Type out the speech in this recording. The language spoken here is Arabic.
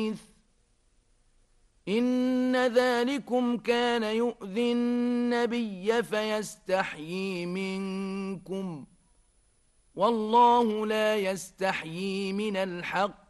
إن ذلكم كان يؤذي النبي فيستحيي منكم والله لا يستحيي من الحق